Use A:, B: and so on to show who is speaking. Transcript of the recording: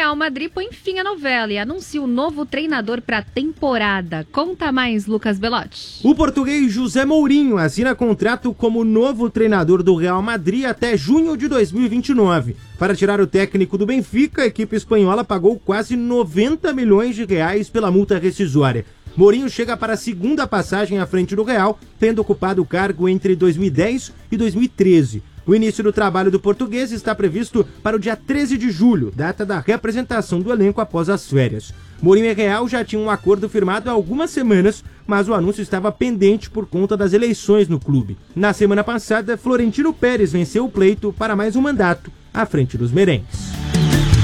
A: Real Madrid põe fim à novela e anuncia o novo treinador para a temporada. Conta mais, Lucas Belotti.
B: O português José Mourinho assina contrato como novo treinador do Real Madrid até junho de 2029. Para tirar o técnico do Benfica, a equipe espanhola pagou quase 90 milhões de reais pela multa rescisória. Mourinho chega para a segunda passagem à frente do Real, tendo ocupado o cargo entre 2010 e 2013. O início do trabalho do português está previsto para o dia 13 de julho, data da reapresentação do elenco após as férias. Mourinho e Real já tinham um acordo firmado há algumas semanas, mas o anúncio estava pendente por conta das eleições no clube. Na semana passada, Florentino Pérez venceu o pleito para mais um mandato à frente dos merengues.